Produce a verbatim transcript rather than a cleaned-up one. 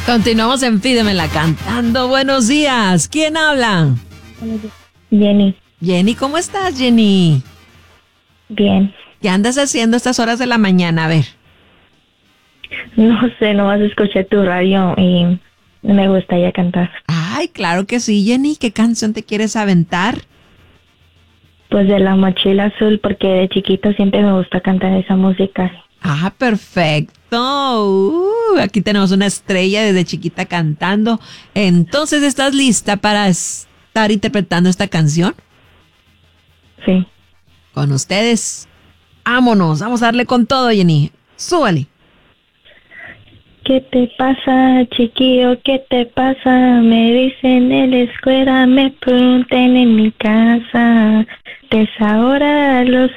Continuamos en Pídemela cantando. Buenos días. ¿Quién habla? Jenny. Jenny, ¿cómo estás, Jenny? Bien. ¿Qué andas haciendo a estas horas de la mañana? A ver. No sé, nomás escuché tu radio y me gustaría cantar. Ay, claro que sí, Jenny. ¿Qué canción te quieres aventar? Pues de La Mochila Azul, porque de chiquito siempre me gusta cantar esa música. Ah, perfecto. Uh, aquí tenemos una estrella desde chiquita cantando. Entonces, ¿estás lista para estar interpretando esta canción? Sí. Con ustedes. Vámonos, vamos a darle con todo, Jenny. Súbale. ¿Qué te pasa, chiquillo? ¿Qué te pasa? Me dicen en la escuela, me preguntan en mi casa. Pues ahora los